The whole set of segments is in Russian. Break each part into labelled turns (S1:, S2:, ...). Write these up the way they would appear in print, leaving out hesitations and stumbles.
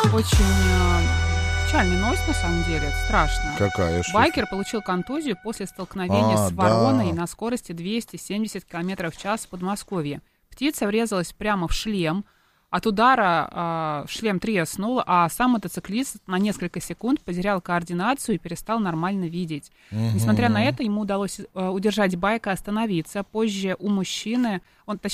S1: Очень печальная новость, на самом деле, это страшно.
S2: Какая?
S1: Байкер получил контузию после столкновения с вороной на скорости 270 км в час в Подмосковье. Птица врезалась прямо в шлем. От удара шлем треснул, а сам мотоциклист на несколько секунд потерял координацию и перестал нормально видеть. Несмотря на это, ему удалось удержать байк и остановиться. Позже мужчина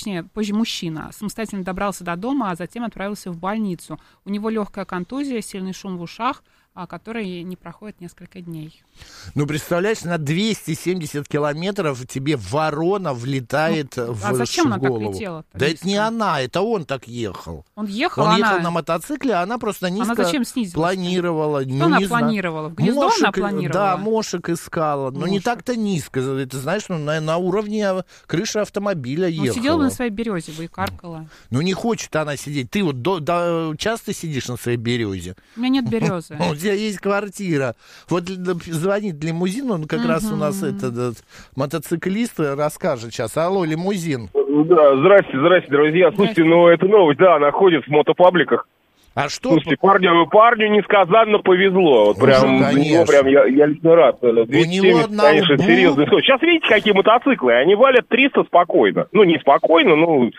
S1: самостоятельно добрался до дома, а затем отправился в больницу. У него легкая контузия, сильный шум в ушах, который не проходит несколько дней.
S2: Ну, представляешь, на 270 километров тебе ворона влетает в голову.
S1: А зачем она так летела?
S2: Да это не она, это он так ехал.
S1: Он ехал
S2: на мотоцикле, а она просто низко
S1: зачем снизилась?
S2: Планировала.
S1: Что она планировала? В гнездо она планировала?
S2: Да, мошек искала. Но не так-то низко. Это, знаешь, на уровне крыши автомобиля ехала.
S1: Сидела бы на своей березе бы и каркала.
S2: Ну, не хочет она сидеть. Ты вот часто сидишь на своей березе?
S1: У меня нет березы.
S2: У тебя есть квартира. Вот звонит лимузин, он как раз у нас этот мотоциклист расскажет сейчас. Алло, лимузин.
S3: Да, здрасте, друзья. Слушайте, эта новость, да, она ходит в мотопабликах.
S2: А что?
S3: Слушайте, парню несказанно повезло. Вот прям, за него прям я лично рад. 270, конечно, серьезный скорость. Сейчас видите, какие мотоциклы? Они валят 300 спокойно. Ну, не спокойно,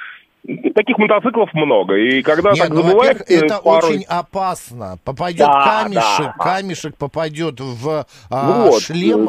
S3: таких мотоциклов много. И когда так забываешь...
S2: Это очень опасно. Попадет камешек попадет в шлем,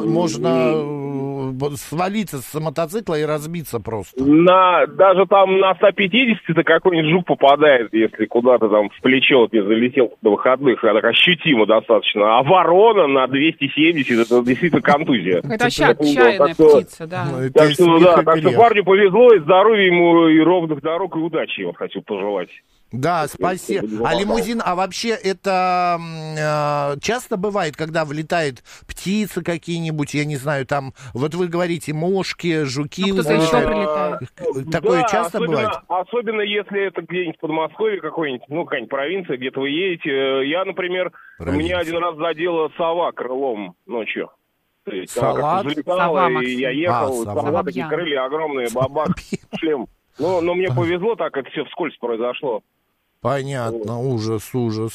S2: можно свалиться с мотоцикла и разбиться просто.
S3: Даже там на 150-то какой-нибудь жук попадает, если куда-то там в плечо не залетел на выходных, так ощутимо достаточно. А ворона на 270, это действительно контузия.
S1: Это отчаянная птица, да.
S3: Так что парню повезло, и здоровья ему, и ровных дорог, и удачи я хочу пожелать.
S2: Да, спасибо. А лимузин, вообще это часто бывает, когда влетают птицы какие-нибудь, я не знаю, там, вот вы говорите, мошки, жуки.
S1: Кто-то еще прилетает.
S2: Такое часто бывает?
S3: Особенно если это где-нибудь в Подмосковье какой-нибудь, какая-нибудь провинция, где-то вы едете. Я, например, меня один раз задела сова крылом ночью. То есть она залетала, и я ехал, сова такие крылья огромные, бабах, шлем. Но мне повезло, так это все вскользь произошло.
S2: Понятно, ужас.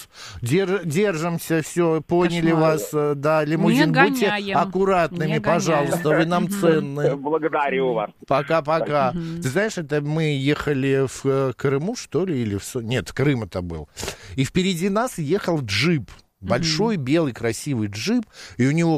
S2: Держимся, все, поняли вас. Да, лимузин, будьте аккуратными, пожалуйста, вы нам ценны.
S3: Благодарю вас.
S2: Пока-пока. Ты знаешь, это мы ехали в Крыму, что ли, или Нет, Крым это был. И впереди нас ехал джип. Большой, белый, красивый джип, и у него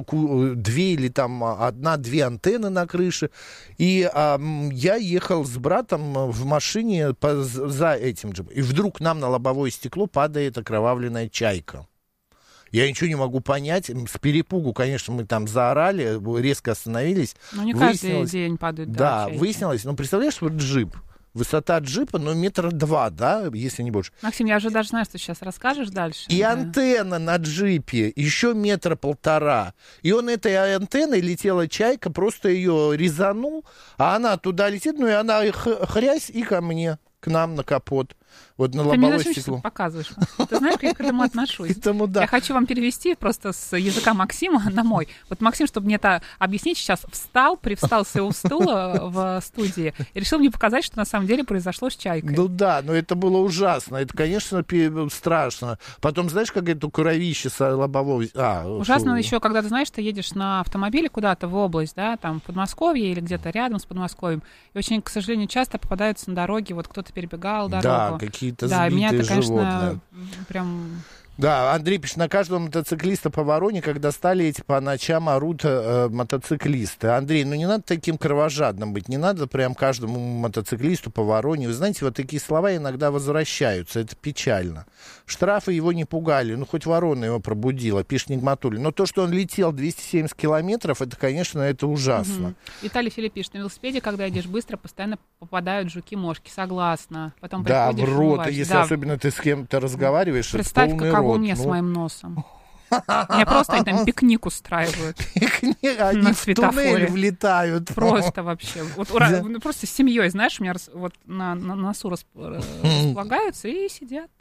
S2: одна-две антенны на крыше. И я ехал с братом в машине за этим джипом. И вдруг нам на лобовое стекло падает окровавленная чайка. Я ничего не могу понять. С перепугу, конечно, мы там заорали, резко остановились.
S1: Ну, не каждый день падают.
S2: Да, выяснилось. Представляешь, вот джип. Высота джипа, 2 метра, да, если не больше.
S1: Максим, я уже даже знаю, что ты сейчас расскажешь дальше.
S2: И антенна на джипе еще 1,5 метра. И он этой антенной летела чайка, просто ее резанул, а она туда летит, и она хрясь и ко мне, к нам на капот. Вот на лобовое стекло.
S1: Ты мне показываешь. Ты знаешь, как я к этому отношусь?
S2: Да.
S1: Я хочу вам перевести просто с языка Максима на мой. Вот Максим, чтобы мне это объяснить, сейчас привстал с своего стула в студии и решил мне показать, что на самом деле произошло с чайкой.
S2: Ну да, но это было ужасно. Это, конечно, страшно. Потом, знаешь, как это кровище с лобового...
S1: Ужасно еще, когда ты знаешь, ты едешь на автомобиле куда-то в область, да, там в Подмосковье или где-то рядом с Подмосковьем, и очень, к сожалению, часто попадаются на дороге, вот кто-то перебегал дорогу.
S2: Да, какие-то сбитые
S1: меня это, конечно,
S2: животные.
S1: Прям...
S2: Да, Андрей пишет, на каждого мотоциклиста по вороне, когда стали эти по ночам орут мотоциклисты. Андрей, не надо таким кровожадным быть, не надо прям каждому мотоциклисту по вороне. Вы знаете, вот такие слова иногда возвращаются, это печально. Штрафы его не пугали, хоть ворона его пробудила, пишет Нигматуллин. Но то, что он летел 270 километров, это, конечно, это ужасно.
S1: Виталий Филипп пишет, на велосипеде, когда едешь быстро, постоянно попадают жуки-мошки, согласна. Потом
S2: да, в рот, если особенно ты с кем-то разговариваешь,
S1: представь,
S2: это полный
S1: каково
S2: рот.
S1: мне с моим носом. Меня просто там пикник устраивают.
S2: Они в туннель влетают.
S1: Просто вообще. Просто с семьей, знаешь, у меня вот на носу располагаются и сидят там.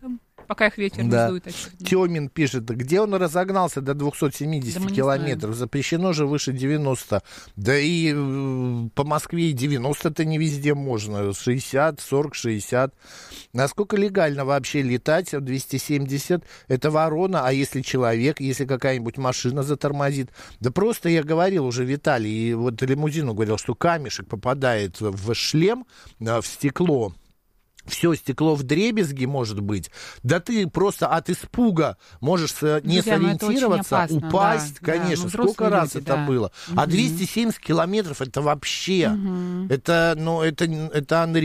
S1: пока их ветер не сдует.
S2: Тёмин пишет, где он разогнался до 270 километров? Запрещено же выше 90. Да и по Москве и 90-то не везде можно. 60, 40, 60. Насколько легально вообще летать? 270 это ворона, а если человек, если какая-нибудь машина затормозит? Да просто я говорил уже Виталий, и вот лимузину говорил, что камешек попадает в шлем, в стекло. Все стекло вдребезги, может быть. Да ты просто от испуга можешь не сориентироваться, опасно, упасть. Да, конечно, да, сколько раз люди, это было. А 270 километров, это вообще, это unreal.